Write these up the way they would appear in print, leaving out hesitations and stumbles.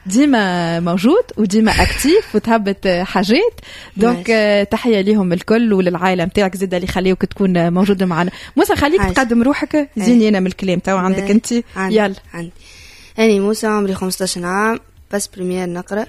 ديما موجود وديما اكتيف وتهبط حاجات. دونك تحيه ليهم الكل وللعائله نتاعك زيد اللي خليوك تكون موجوده معنا. موسى خليك تقدم روحك زيني انا من الكلام تو عندك انت. يلا عندي أنا موسى عمري 15 عام بس بريمير نقرأ.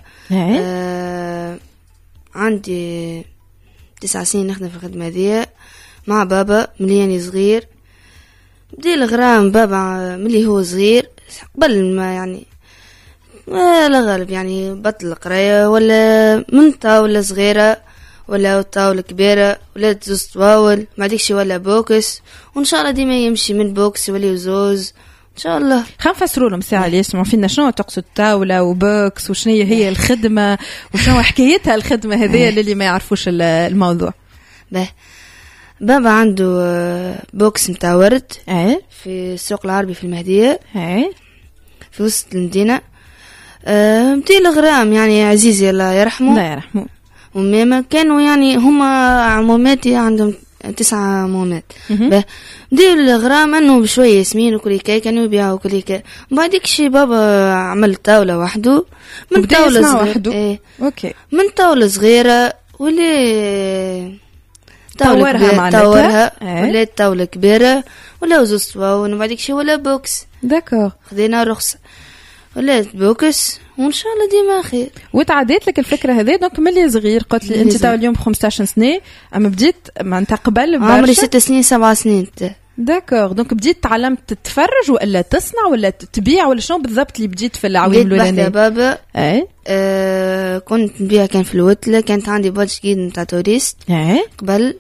عندي 9 سنين نخدم في الخدمة دي مع بابا ملياني صغير. بدي الغرام بابا ملي هو صغير قبل ما يعني لا غالب يعني بطل القراية ولا من طاولة صغيرة ولا طاولة كبيرة ولا زوز طواول ما ديكش ولا بوكس وإن شاء الله ديما يمشي من بوكس ولا زوز إن شاء الله. خلينا نفسروا لهم ساعة اللي يسمعوا فينا شنو تقصد طاولة وبوكس وشنو هي الخدمة وشنو حكايتها الخدمة هذه للي ما يعرفوش الموضوع. بابا عنده بوكس متاع ورد في السوق العربي في المهدية في وسط المدينة. بدي الغرام يعني عزيزي الله يرحمه لا يرحمه وماما كانوا يعني هما عموماتي عندهم 9 عمومات. بدي الغرام انه بشويه ياسمين وكل كي كانوا يبيعوا كل كي. بعديك شي بابا عمل طاوله وحده من طاوله صغيره اوكي من طاوله صغيره ولا طورها ولا طاوله كبيره ولا زوز طواول وبعديك شي ولا بوكس. داكور خدينا رخصه ولا بوكس وان شاء الله ديما خير. وتعديت لك الفكره هذه دونك ملي صغير قلت لي انت تو اليوم 15 سنه اما بديت معناتها قبل عمري 6 سنين 7 سنين. داكور دونك بديت تعلمت تتفرج ولا تصنع ولا تبيع ولا شنو بالضبط اللي بديت في العوام الاولانيه؟ بابا كنت نبيع كان في الوتله كانت عندي بادج جديد نتاع توريست قبل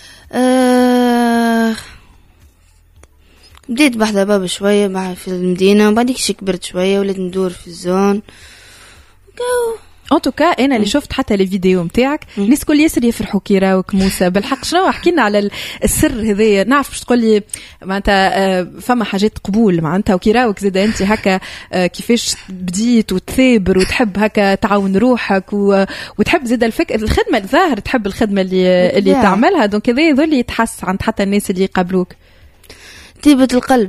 بديت بحذا بابا شويه في المدينه وبعديك شي كبرت شويه وليت ندور في الزون ان توكا. انا اللي شفت حتى لي فيديو نتاعك الناس كل ياسر يفرحوا كي راوك موسى بالحق. شنو احكينا على السر هذايا نعرف باش تقول لي معناتها فما حاجات قبول معناتها وكي راوك زيد انت هكا كيفاش بديت وتثابر وتحب هكا تعاون روحك وتحب زيد الخدمه الظاهر تحب الخدمه اللي تعملها. دونك هذا يظل يتحس عند حتى الناس اللي يقابلوك. طيبة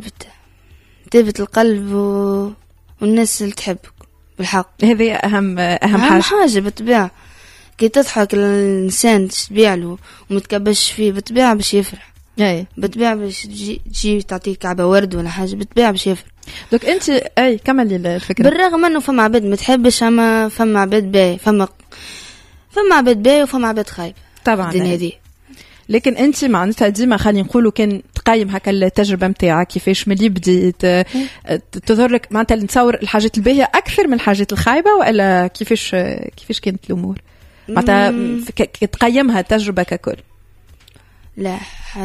القلب والناس اللي تحبك بالحق هذه أهم حاجة بالطبيعة. كي تضحك الإنسان تبيع له ومتكبش فيه بالطبيعة باش يفرح. بالطبيعة باش تجي تعطيك كعبة ورد ولا حاجة بالطبيعة باش يفرح. دوك أنت كمل الفكرة. بالرغم أنه فما عباد ما تحبش أما فما عباد باي فما عباد باي وفما عباد خايب طبعا الدنيا دي. لكن انت معناتها ديما خلينا نقولوا كان تقيم هكا التجربه نتاعك كيفاش ملي بديت تظهر لك معناتها نتصور الحاجات الباهيه اكثر من الحاجات الخايبه ولا كيفاش كانت الامور معناتها تقيمها التجربه ككل؟ لا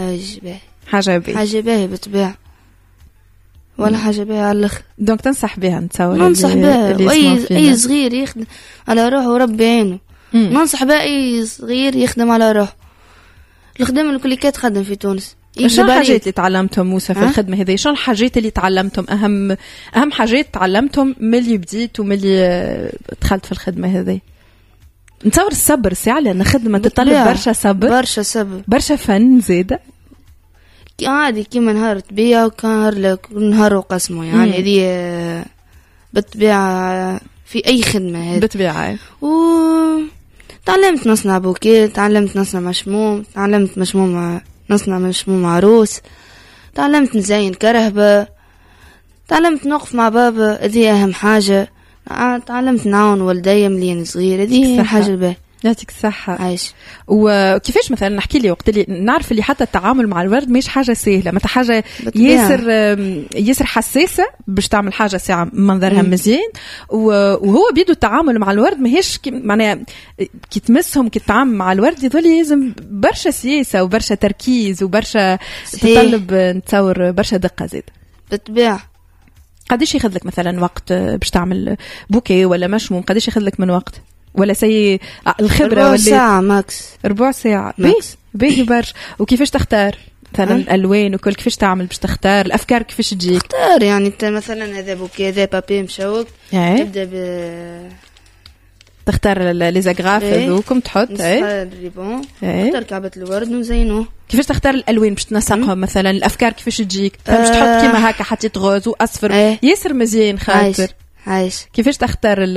حاجه باهيه بالطبيعه ولا حاجه باهيه على الاخر. دونك تنصح بها نتصور ننصح بها اي صغير يخدم على روحه وربي يعينه. ننصح بها اي صغير يخدم على روحه. الخدمة الكل كي تخدم في تونس. شنو الحاجات اللي تعلمتهم موسى في الخدمة هذه؟ شنو الحاجات اللي تعلمتهم أهم حاجات تعلمتهم ملي بديت وملي دخلت في الخدمة هذه؟ نتصور الصبر ساعة لأن خدمة تطلب برشا صبر برشا فن زيادة. عادي كيما نهار تبيع وكان نهار وقسمه يعني هذه بالطبيعة في أي خدمة هذه بالطبيعة. تعلمت نصنع بوكيه تعلمت نصنع مشموم تعلمت نصنع مشموم عروس تعلمت نزين كرهبة تعلمت نقف مع بابا هذه أهم حاجة. تعلمت نعاون والدي مليان صغير هذه حاجة باهية. يعطيك الصحة. عايش. وكيفاش مثلا نحكي لي وقت اللي نعرف اللي حتى التعامل مع الورد مش حاجة سهلة متى حاجة ياسر حساسة باش تعمل حاجة ساعة منظرها مزيان وهو بيدو التعامل مع الورد ماهيش معناها كي تمسهم كي تتعامل مع الورد يظل يلزم برشا سياسة وبرشا تركيز وبرشا تطلب نتصور برشا دقة زيد بالطبيعة. قديش ياخذ لك مثلا وقت باش تعمل بوكيه ولا مشموم؟ قديش ياخذ لك من وقت ولا سي الخبرة ولا ساعة ماكس 4 ساعة باهي برشا. وكيفاش تختار مثلا الألوان وكل كيفاش تعمل باش تختار الأفكار كيفاش تجيك؟ تختار يعني انت مثلا هذا بوكيه هذا بابي مشوك تبدا تختار لي زغراف هذوكم تحط الريبون تختار كعبة الورد وزينوه. كيفاش تختار الألوان باش تنسقهم مثلا الأفكار كيفاش تجيك باش تحط كيما هكا حطيت غوز وأصفر ياسر مزيان خاطر عايش. كيفاش تختار